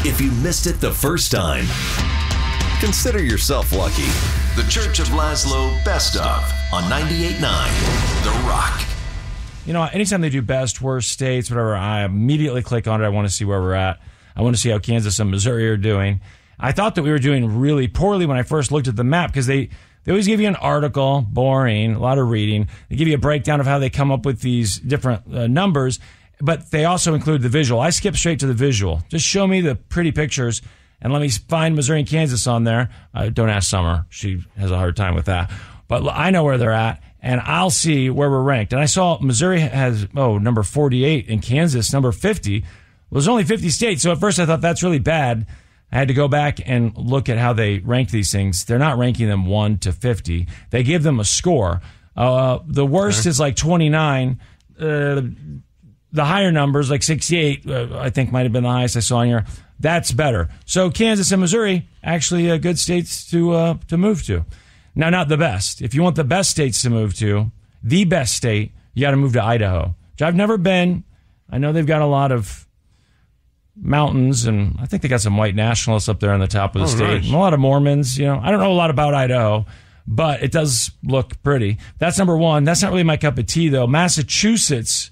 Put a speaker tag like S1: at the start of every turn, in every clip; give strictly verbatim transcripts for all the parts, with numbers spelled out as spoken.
S1: If you missed it the first time, consider yourself lucky. The Church of Laszlo Best Of on ninety-eight point nine The Rock.
S2: You know, anytime they do best, worst states, whatever, I immediately click on it. I want to see where we're at. I want to see how Kansas and Missouri are doing. I thought that we were doing really poorly when I first looked at the map because they, they always give you an article, boring, a lot of reading. They give you a breakdown of how they come up with these different uh, numbers, but they also include the visual. I skip straight to the visual. Just show me the pretty pictures and let me find Missouri and Kansas on there. Uh, don't ask Summer. She has a hard time with that. But I know where they're at. And I'll see where we're ranked. And I saw Missouri has, oh, number forty-eight and Kansas number fifty. Well, there's only fifty states. So at first I thought that's really bad. I had to go back and look at how they rank these things. They're not ranking them one to fifty. They give them a score. Uh, the worst okay. is like twenty-nine. Uh, the higher numbers, like sixty-eight, uh, I think might have been the highest I saw in here. That's better. So Kansas and Missouri, actually uh, good states to uh, to move to. Now, not the best. If you want the best states to move to, the best state, you got to move to Idaho, which I've never been. I know they've got a lot of mountains, and I think they got some white nationalists up there on the top of the oh, state. Nice. And a lot of Mormons. You know, I don't know a lot about Idaho, but it does look pretty. That's number one. That's not really my cup of tea, though. Massachusetts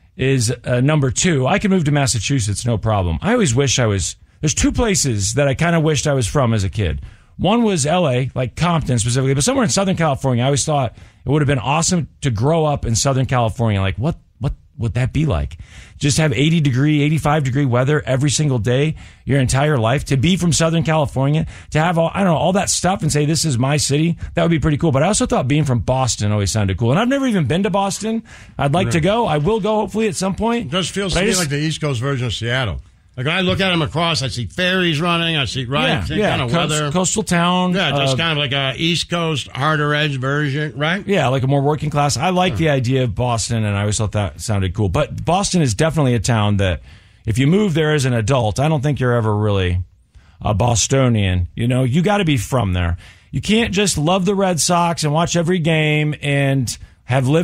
S2: is uh, number two. I can move to Massachusetts, no problem. I always wish I was. There's two places that I kind of wished I was from as a kid. One was L A, like Compton specifically, but somewhere in Southern California. I always thought it would have been awesome to grow up in Southern California. Like, what, what would that be like? Just have eighty degree, eighty-five degree weather every single day, your entire life. To be from Southern California, to have all, I don't know, all that stuff and say, this is my city, that would be pretty cool. But I also thought being from Boston always sounded cool. And I've never even been to Boston. I'd like yeah. to go. I will go, hopefully, at some point.
S3: It just feels to me just, like the East Coast version of Seattle. Like when I look at them across, I see ferries running. I see right,
S2: yeah, yeah.
S3: kind of
S2: Coast,
S3: weather,
S2: coastal town.
S3: Yeah, just
S2: uh,
S3: kind of like a East Coast harder edge version, right?
S2: Yeah, like a more working class. I like uh. the idea of Boston, and I always thought that sounded cool. But Boston is definitely a town that, if you move there as an adult, I don't think you're ever really a Bostonian. You know, you got to be from there. You can't just love the Red Sox and watch every game and have lived